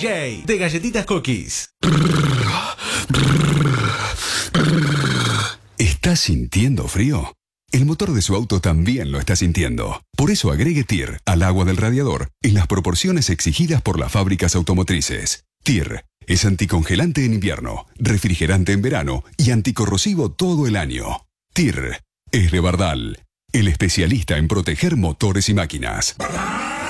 DJ de Galletitas Cookies. ¿Estás sintiendo frío? El motor de su auto también lo está sintiendo. Por eso agregue TIR al agua del radiador en las proporciones exigidas por las fábricas automotrices. TIR es anticongelante en invierno, refrigerante en verano y anticorrosivo todo el año. TIR es de Bardal, el especialista en proteger motores y máquinas.